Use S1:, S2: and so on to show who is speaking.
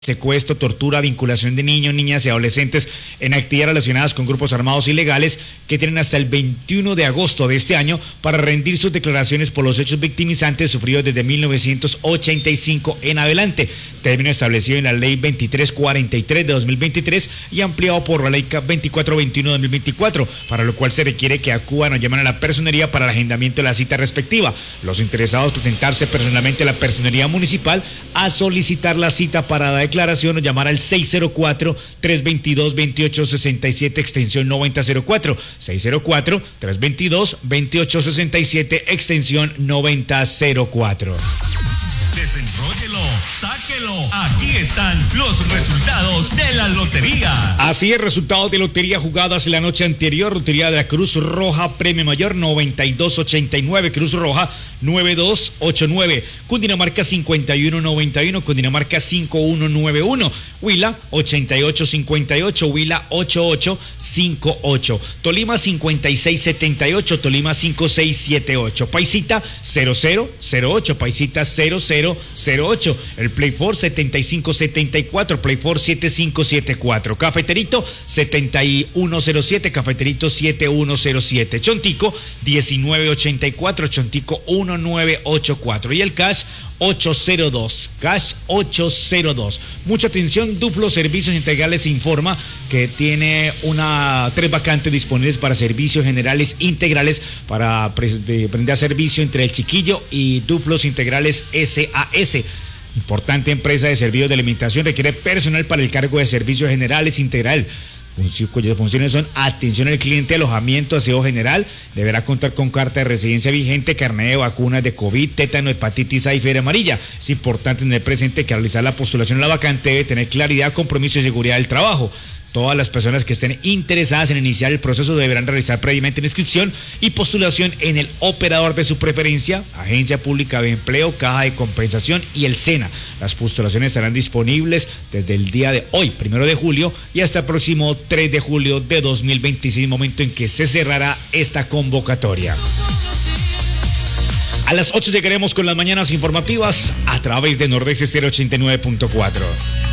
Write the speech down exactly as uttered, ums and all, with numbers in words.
S1: secuestro, tortura, vinculación de niños, niñas y adolescentes en actividades relacionadas con grupos armados ilegales, que tienen hasta el veintiuno de agosto de este año para rendir sus declaraciones por los hechos victimizantes sufridos desde mil novecientos ochenta y cinco en adelante, término establecido en la ley veintitrés cuarenta y tres de dos mil veintitrés y ampliado por la ley veinticuatro veintiuno de dos mil veinticuatro, para lo cual se requiere que acudan o llamen a la personería para el agendamiento de la cita respectiva. Los interesados presentarse personalmente a la personería municipal a solicitar la cita para dar declaración o llamar al seis cero cuatro, tres dos dos, dos ocho seis siete extensión noventa cero cuatro, seis cero cuatro, tres dos dos, dos ocho seis siete extensión noventa cero cuatro.
S2: Desenróllelo, sáquelo. Aquí están los resultados de la lotería.
S1: Así es, resultados de lotería jugadas la noche anterior. Lotería de la Cruz Roja, premio mayor noventa y dos ochenta y nueve, Cruz Roja noventa y dos ochenta y nueve, Cundinamarca cincuenta y uno noventa y uno, Cundinamarca cincuenta y uno noventa y uno, Huila ochenta y ocho cincuenta y ocho, Huila ochenta y ocho cincuenta y ocho, Tolima cincuenta y seis setenta y ocho, Tolima cincuenta y seis setenta y ocho, Paisita cero cero cero ocho, Paisita cero cero cero ocho, el Play four setenta y cinco setenta y cuatro, Play four setenta y cinco setenta y cuatro, Cafeterito setenta y uno cero siete, Cafeterito setenta y uno cero siete, Chontico diecinueve ochenta y cuatro, Chontico diecinueve ochenta y cuatro y el Cash ochocientos dos, Cash ochocientos dos. Mucha atención, Duflo Servicios Integrales informa que tiene una tres vacantes disponibles para servicios generales integrales para brindar servicio entre el Chiquillo y Duflos Integrales S A S. Importante empresa de servicios de alimentación, requiere personal para el cargo de servicios generales integral, cuyas funciones son atención al cliente, alojamiento, aseo general. Deberá contar con carta de residencia vigente, carnet de vacunas de COVID, tétano, hepatitis A y fiebre amarilla. Es importante tener presente que al realizar la postulación a la vacante debe tener claridad, compromiso y seguridad del trabajo. Todas las personas que estén interesadas en iniciar el proceso deberán realizar previamente la inscripción y postulación en el operador de su preferencia, Agencia Pública de Empleo, Caja de Compensación y el SENA. Las postulaciones estarán disponibles desde el día de hoy, primero de julio, y hasta el próximo tres de julio de dos mil veintiséis, momento en que se cerrará esta convocatoria. A las ocho llegaremos con las mañanas informativas a través de Nordeste Estéreo ochenta y nueve punto cuatro.